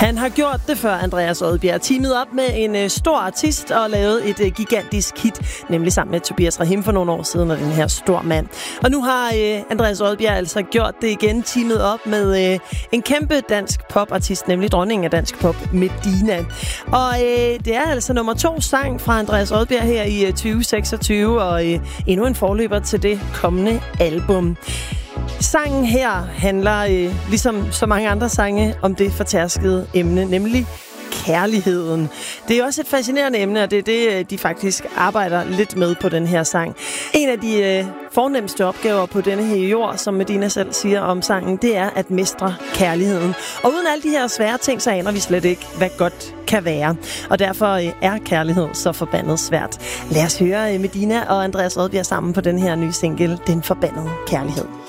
Han har gjort det før, Andreas Odbjerg. Teamet op med en stor artist og lavet et gigantisk hit, nemlig sammen med Tobias Rahim for nogle år siden, og den her stor mand. Og nu har Andreas Odbjerg altså gjort det igen, teamet op med en kæmpe dansk popartist, nemlig dronningen af dansk pop, Medina. Og det er altså nummer 2 sang fra Andreas Odbjerg her i 2026, og endnu en forløber til det kommende album. Sangen her handler, ligesom så mange andre sange, om det fortærskede emne, nemlig kærligheden. Det er også et fascinerende emne, og det er det, de faktisk arbejder lidt med på den her sang. En af de fornemmeste opgaver på denne her jord, som Medina selv siger om sangen, det er at mestre kærligheden. Og uden alle de her svære ting, så aner vi slet ikke, hvad godt kan være. Og derfor er kærlighed så forbandet svært. Lad os høre Medina og Andreas Odbjerg sammen på den her nye single, Den Forbandede Kærlighed.